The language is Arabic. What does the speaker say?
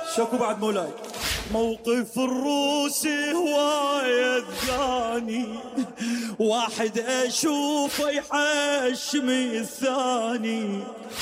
شكو بعد مولاي. موقف الروسي هواية الثاني، واحد اشوفه يحشم الثاني.